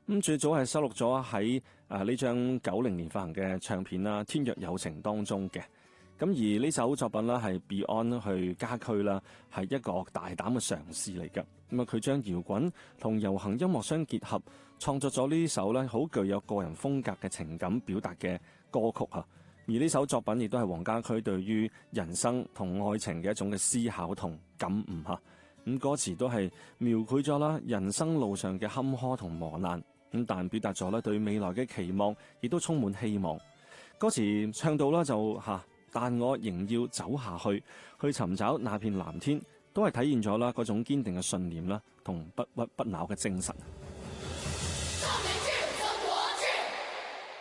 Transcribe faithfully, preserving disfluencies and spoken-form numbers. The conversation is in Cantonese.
咁最早係收錄咗喺誒呢張九零年發行嘅唱片啦《天若有情》當中嘅。咁而呢首作品啦係 Beyond 去家駒啦，係一個大膽嘅嘗試嚟㗎。咁啊，佢將搖滾同流行音樂相結合，創作咗呢首咧好具有個人風格嘅情感表達嘅歌曲啊。而呢首作品亦都係黃家駒對於人生同愛情嘅一種嘅思考同感悟嚇。咁歌詞都係描繪咗啦人生路上嘅坎坷同磨難，咁但表達咗咧對未來嘅期望，亦都充滿希望。歌詞唱到啦就嚇。但我仍要走下去，去尋找那片藍天，都係體現咗啦嗰種堅定嘅信念啦，同不屈不撓嘅精神。